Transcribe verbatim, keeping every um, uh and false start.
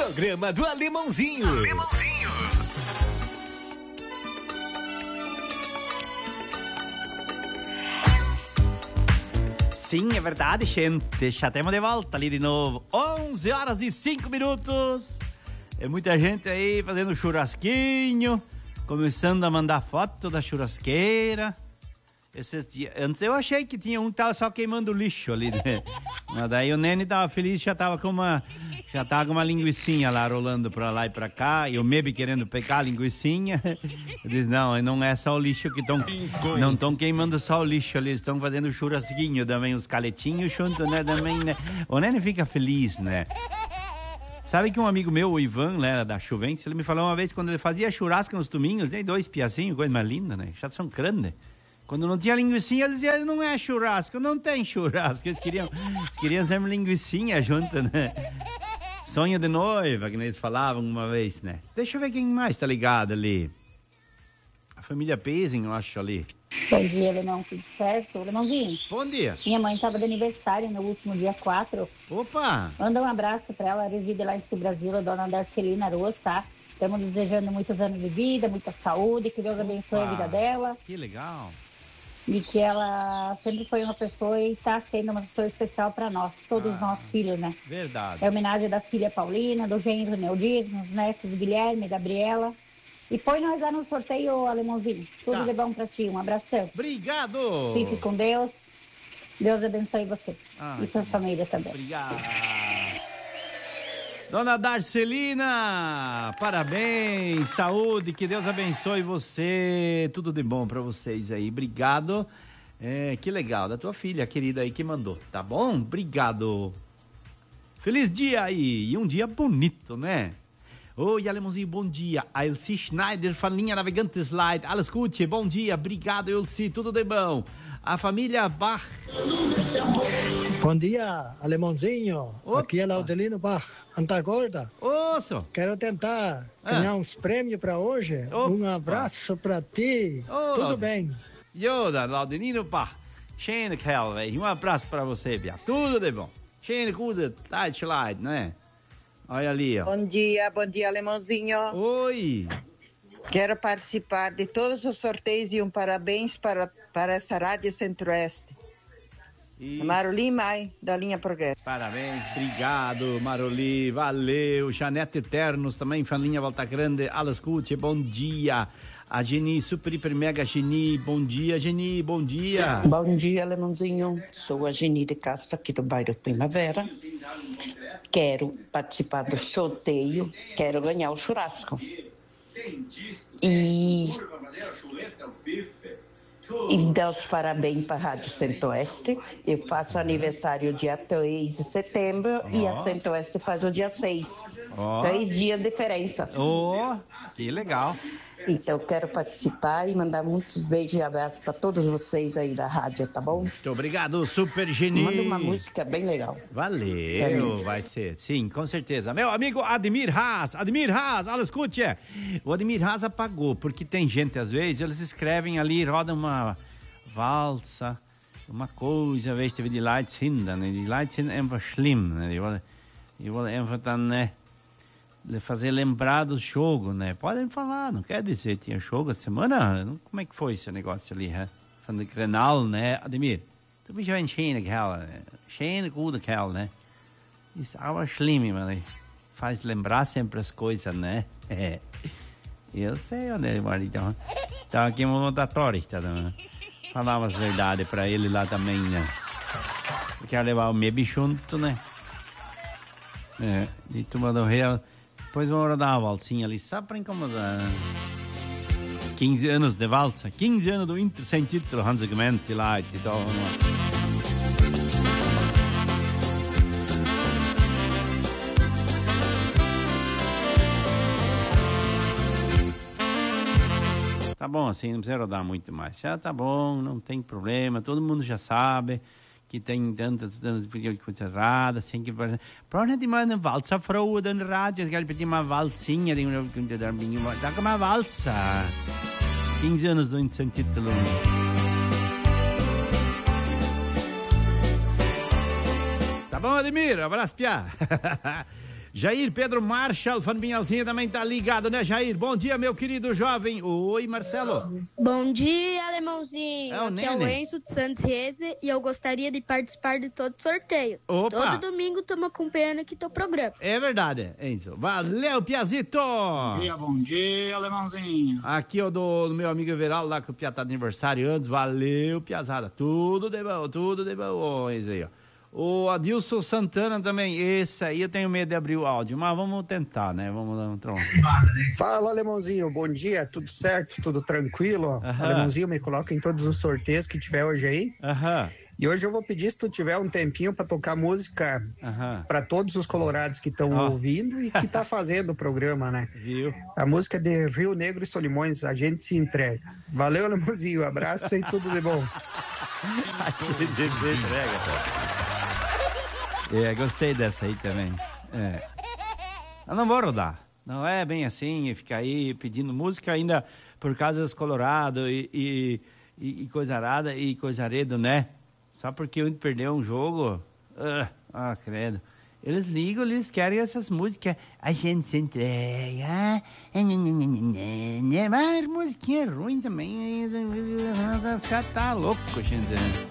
Programa do Alemãozinho. Alemãozinho. Sim, é verdade, gente. Já temos de volta ali de novo. onze horas e cinco minutos. É muita gente aí fazendo churrasquinho, começando a mandar foto da churrasqueira. Esses dias, antes eu achei que tinha um que tava só queimando lixo ali, né? Mas daí o Nene tava feliz, já tava com uma, já tava com uma linguicinha lá rolando pra lá e pra cá, e o Mebi querendo pegar a linguicinha. Eu disse, não, não é só o lixo que estão, não estão queimando só o lixo ali, estão fazendo churrasquinho também, os caletinhos junto, né, também, né? O Nene fica feliz, né? Sabe que um amigo meu, o Ivan, né, da Chuventes, ele me falou uma vez, quando ele fazia churrasco nos domingos, tem dois piacinhos, coisa mais linda, né? Já são grandes. Quando não tinha linguicinha, eles diziam, não é churrasco, não tem churrasco. Eles queriam, eles queriam sempre linguicinha junto, né? Sonho de noiva, que eles falavam uma vez, né? Deixa eu ver quem mais tá ligado ali. A família Pezing, eu acho, ali. Bom dia, Alemão, tudo certo? Alemãozinho. Bom dia. Minha mãe estava de aniversário no último dia quatro. Opa! Manda um abraço para ela, reside lá em Sul Brasil, a dona Darcelina Roas, tá? Estamos desejando muitos anos de vida, muita saúde, que Deus abençoe Opa, a vida dela. Que legal. E que ela sempre foi uma pessoa e está sendo uma pessoa especial para nós, todos ah, nós filhos, né? Verdade. É homenagem da filha Paulina, do genro Neodir, dos netos Guilherme e Gabriela. E põe nós lá no sorteio, Alemãozinho. Tudo tá. de bom pra ti, um abração. Obrigado. Fique com Deus. Deus abençoe você. Ai, e sua família também. Obrigado. Dona Darcelina, parabéns, saúde, que Deus abençoe você, tudo de bom pra vocês aí, obrigado, é, que legal, da tua filha querida aí que mandou, tá bom? Obrigado, feliz dia aí, e um dia bonito, né? Oi, Alemãozinho, bom dia, a Elci Schneider, falinha navegante slide, alles Gute, bom dia, obrigado Elci, tudo de bom. A família Bach. Bom dia, Alemãozinho. Opa. Aqui é Laudelino Bach, Antagorda. Osso. Quero tentar ah. ganhar uns prêmios para hoje. Opa. Um abraço para ti. Oh, Tudo Laud... bem. Yoda, Laudelino Bach. Schöne Kerl, velho. Um abraço para você, Bia. Tudo de bom. Schöne gute Deutschland, né? Olha ali, ó. Bom dia, bom dia, Alemãozinho. Oi. Quero participar de todos os sorteios e um parabéns para, para essa Rádio Centro-Oeste. Maroli Mai, da linha Progresso. Parabéns, obrigado, Maroli, valeu. Janete Eternos também, falinha Volta Grande, alles Gute, bom dia. A Geni, super, hiper, mega Geni, bom dia, Geni, bom dia. Bom dia, Alemãozinho. Sou a Geni de Castro, aqui do bairro Primavera. Quero participar do sorteio, quero ganhar o churrasco. E, e dar os parabéns para a Rádio Centro-Oeste. Eu faço aniversário dia três de setembro oh. e a Centro-Oeste faz o dia seis. Oh. Três dias de diferença. Oh, que legal. Então, quero participar e mandar muitos beijos e abraços para todos vocês aí da rádio, tá bom? Muito obrigado, Super Geni. Manda uma música bem legal. Valeu, vai ser. Sim, com certeza. Meu amigo Ademir Haas, Ademir Haas, alles Gute. O Ademir Haas apagou, porque tem gente, às vezes, eles escrevem ali, rodam uma valsa, uma coisa, às vezes, teve de Leitzinder, né? Die Leitzinder é einfach schlimm, né? Eu vou, eu vou einfach dann, né? fazer lembrar do jogo, né? Podem falar, não quer dizer, tinha jogo essa semana? Como é que foi esse negócio ali, né? Von der Grenal, né? Ademir, du bist ja ein schöner Kerl, schöner, guter Kerl, né? Ist aber schlimm, mano. Faz lembrar sempre as coisas, né? É. Eu sei, né, Maridão? Então aqui uma notatória, tá? Falar umas verdades pra ele lá também, né? Quer levar o Mebi junto, né? É, de turma do Real. Depois vamos dar uma valsinha ali, só para incomodar. quinze anos de valsa, quinze anos do Inter sem título, Hansa Gemeinde lá, de dó. Tá bom assim, não precisa rodar muito mais. Já tá bom, não tem problema, todo mundo já sabe que tem tantas coisas erradas, assim, que... Pra onde tem uma valsa froa da rádio, eu quero pedir uma valsinha, dá com uma valsa. quinze anos do sem título. Tá bom, Ademir? Um abraço, piá. Jair Pedro Marshall, fã do Pinhalzinho, também tá ligado, né, Jair? Bom dia, meu querido jovem. Oi, Marcelo. Bom dia, Alemãozinho. É o Aqui é o Nene. Enzo de Santos Reze e eu gostaria de participar de todos os sorteios. Opa. Todo domingo estamos acompanhando aqui teu programa. É verdade, Enzo. Valeu, Piazito. Bom dia, bom dia, Alemãozinho. Aqui, ó, do, do meu amigo Everaldo, lá que o Pia tá de aniversário antes. Valeu, Piazada. Tudo de bom, tudo de bom, Enzo aí, ó. O Adilson Santana também, esse aí eu tenho medo de abrir o áudio, mas vamos tentar, né? Vamos dar um tronco. Fala, Alemãozinho, bom dia, tudo certo, tudo tranquilo? Aham. Alemãozinho, me coloca em todos os sorteios que tiver hoje aí. Aham, E hoje eu vou pedir, se tu tiver um tempinho, pra tocar música aham. pra todos os colorados que estão Ó. ouvindo e que tá fazendo o programa, né? Viu? A música de Rio Negro e Solimões, A Gente Se Entrega. Valeu, Alemãozinho, abraço e tudo de bom. A gente se entrega, cara. É, gostei dessa aí também. É. Eu não vou rodar. Não é bem assim, ficar aí pedindo música ainda por causa dos Colorado e, e, e, e coisa arada e coisa aredo, né? Só porque um perdeu um jogo. Ah, ah, credo. Eles ligam, eles querem essas músicas. A gente se entrega. Mas musiquinha ruim também. Já tá louco, gente.